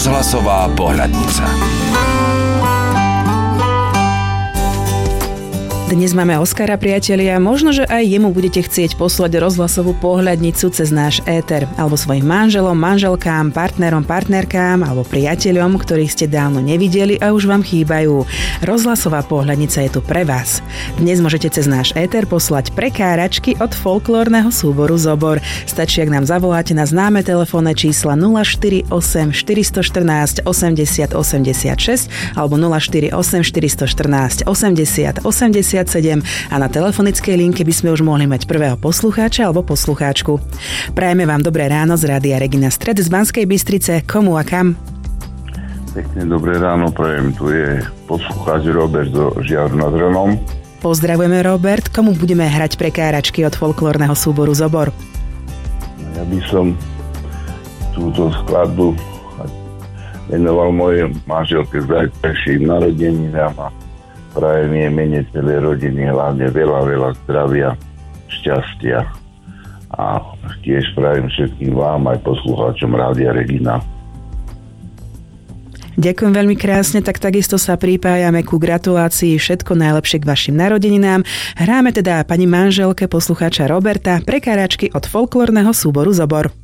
Rozhlasová pohľadnica. Dnes máme Oskara, priatelia. Možno, že aj jemu budete chcieť poslať rozhlasovú pohľadnicu cez náš éter, alebo svojim manželom, manželkám, partnerom, partnerkám alebo priateľom, ktorých ste dávno nevideli a už vám chýbajú. Rozhlasová pohľadnica je tu pre vás. Dnes môžete cez náš éter poslať prekáračky od folklórneho súboru Zobor. Stačí, ak nám zavoláte na známe telefónne čísla 048 414 80 86 alebo 048 414 80 80 a na telefonickej linke by sme už mohli mať prvého poslucháča alebo poslucháčku. Prajeme vám dobré ráno z Rádia Regina Stred z Banskej Bystrice. Komu a kam? Pekne dobré ráno prajem. Tu je poslucháč Robert zo Žiaru nad Hronom. Pozdravujeme, Robert. Komu budeme hrať prekáračky od folklórneho súboru Zobor? Ja by som túto skladbu venoval mojej manželke zajtrajším narodeninám a prajem jej mene celej rodiny hlavne veľa zdravia, šťastia a tiež prajem všetkým vám aj poslucháčom Rádia Regina. Ďakujem veľmi krásne, tak takisto sa pripájame ku gratulácii, všetko najlepšie k vašim narodeninám. Hráme teda pani manželke poslucháča Roberta prekáračky od folklórneho súboru Zobor.